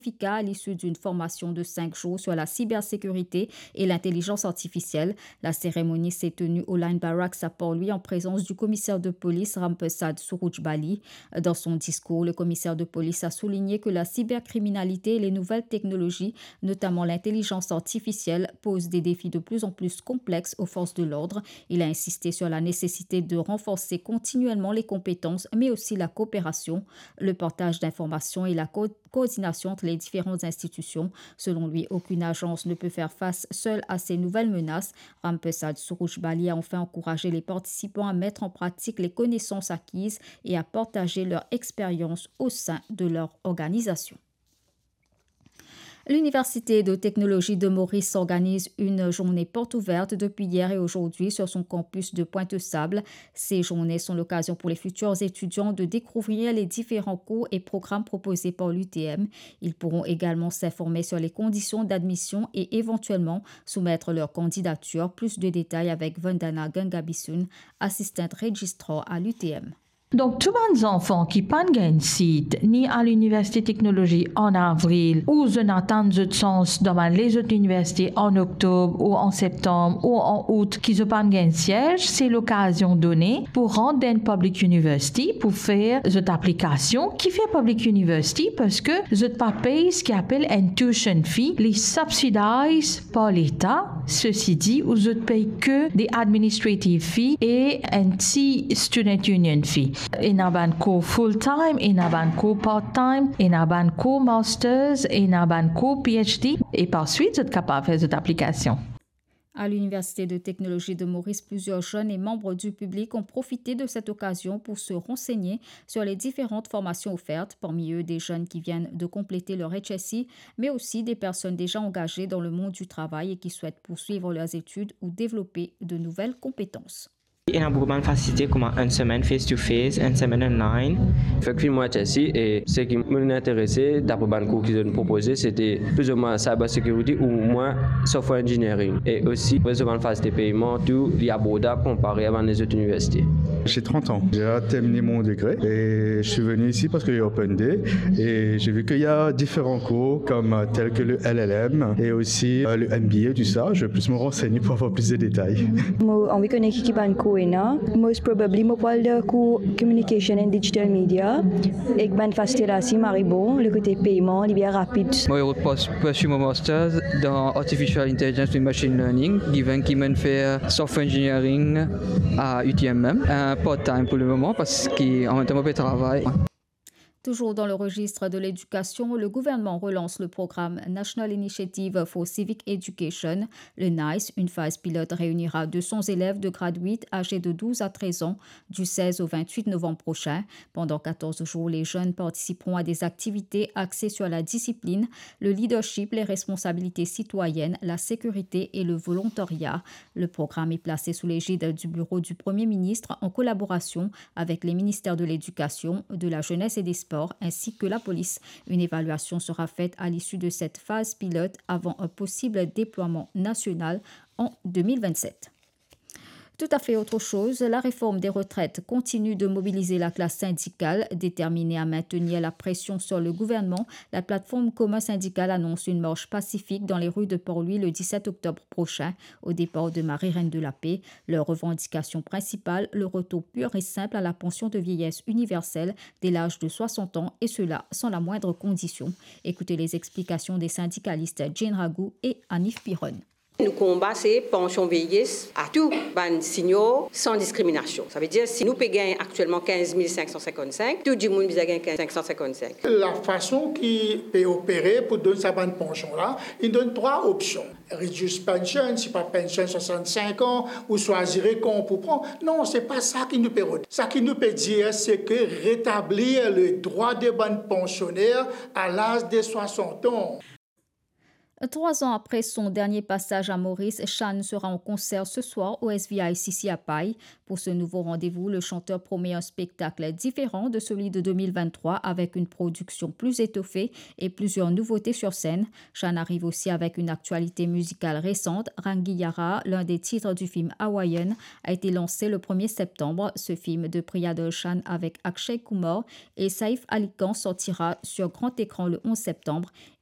à l'issue d'une formation de 5 jours sur la cybersécurité et l'intelligence artificielle. La cérémonie s'est tenue au Line Barracks à Port-Louis en présence du commissaire de police Rampersad Surujbali. Dans son discours, le commissaire de police a souligné que la cybercriminalité et les nouvelles technologies, notamment l'intelligence artificielle, posent des défis de plus en plus complexes aux forces de l'ordre. Il a insisté sur la nécessité de renforcer continuellement les compétences, mais aussi la coopération, le partage d'informations et la coordination entre les différentes institutions. Selon lui, aucune agence ne peut faire face seule à ces nouvelles menaces. Rampersad Surujbali a enfin encouragé les participants à mettre en pratique les connaissances acquises et à partager leur expérience au sein de leur organisation. L'Université de technologie de Maurice organise une journée porte ouverte depuis hier et aujourd'hui sur son campus de Pointe-Sable. Ces journées sont l'occasion pour les futurs étudiants de découvrir les différents cours et programmes proposés par l'UTM. Ils pourront également s'informer sur les conditions d'admission et éventuellement soumettre leur candidature. Plus de détails avec Vandana Gangabisun, assistante registrar à l'UTM. Donc, tous les enfants qui n'ont pas site ni à l'Université de technologie en avril ou je n'attends de sens dans les autres universités en octobre ou en septembre ou en août qui n'ont pas de siège, c'est l'occasion donnée pour rendre une public university pour faire cette application qui fait public university parce que je n'ai pas payé ce qu'on appelle une tuition fee, les subsidisés par l'État. Ceci dit, vous ne payez que des administrative fees et un petit student union fee. Il y a un cours full-time, il y a un cours part-time, il y a un cours master's, il y a un cours PhD. Et par suite, vous êtes capable de faire cette application. À l'Université de technologie de Maurice, plusieurs jeunes et membres du public ont profité de cette occasion pour se renseigner sur les différentes formations offertes, parmi eux des jeunes qui viennent de compléter leur HSI, mais aussi des personnes déjà engagées dans le monde du travail et qui souhaitent poursuivre leurs études ou développer de nouvelles compétences. Il y a beaucoup de facilités comme une semaine face-to-face, une semaine online. Fait que moi ici et ce qui m'intéressait d'après le cours qu'ils ont proposé, c'était plus ou moins cybersécurité ou moins software engineering. Et aussi, plus ou moins phase de paiement, tout il y a abordable comparé avec les autres universités. J'ai 30 ans, j'ai terminé mon degré et je suis venu ici parce qu'il y a Open Day et j'ai vu qu'il y a différents cours comme tels que le LLM et aussi le MBA, tout ça. Je vais plus me renseigner pour avoir plus de détails. On va connaître qui ban cours most probably mo parle de cours communication and digital media et ban facilitation maribo le côté paiement il est bien rapide. Moi je poursuis mon master dans artificial intelligence et machine learning given qui m'a fait software engineering à UTM part-time pour le moment parce qu'en même temps je travaille. Toujours dans le registre de l'éducation, le gouvernement relance le programme National Initiative for Civic Education. Le NICE, une phase pilote, réunira 200 élèves de grade 8 âgés de 12 à 13 ans du 16 au 28 novembre prochain. Pendant 14 jours, les jeunes participeront à des activités axées sur la discipline, le leadership, les responsabilités citoyennes, la sécurité et le volontariat. Le programme est placé sous l'égide du bureau du Premier ministre en collaboration avec les ministères de l'Éducation, de la Jeunesse et des Sports ainsi que la police. Une évaluation sera faite à l'issue de cette phase pilote avant un possible déploiement national en 2027. Tout à fait autre chose, la réforme des retraites continue de mobiliser la classe syndicale. Déterminée à maintenir la pression sur le gouvernement, la plateforme commun syndicale annonce une marche pacifique dans les rues de Port-Louis le 17 octobre prochain, au départ de Marie-Reine de la Paix. Leur revendication principale, le retour pur et simple à la pension de vieillesse universelle dès l'âge de 60 ans, et cela sans la moindre condition. Écoutez les explications des syndicalistes Jane Ragou et Anif Piron. Nous combattons ces pensions vieillesse à tous les signaux sans discrimination. Ça veut dire si nous payons actuellement 15 555, tout le monde peut gagner 15 555. La façon qui est opérée pour donner cette pension-là, il donne 3 options. Reduce pension, si pas pension 65 ans, ou choisir qu'on peut prendre. Non, ce n'est pas ça qui nous peut dire. Ce qui nous peut dire, c'est que rétablir le droit des bonnes pensionnaires à l'âge de 60 ans. 3 ans après son dernier passage à Maurice, Chan sera en concert ce soir au SVICC à Paille. Pour ce nouveau rendez-vous, le chanteur promet un spectacle différent de celui de 2023 avec une production plus étoffée et plusieurs nouveautés sur scène. Chan arrive aussi avec une actualité musicale récente. Rangiyara, l'un des titres du film Hawaiian, a été lancé le 1er septembre. Ce film de Priyadol Chan avec Akshay Kumar et Saif Ali Khan sortira sur grand écran le 11 septembre.